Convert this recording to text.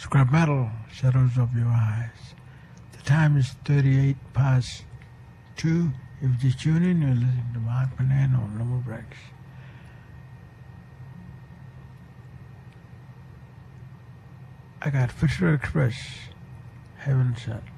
scrap metal, shadows of your eyes. The time is 38 past 2. If you just tune in, you're listening to Mark Panan on No More Breaks. I got Fisher Express, Heaven Sent.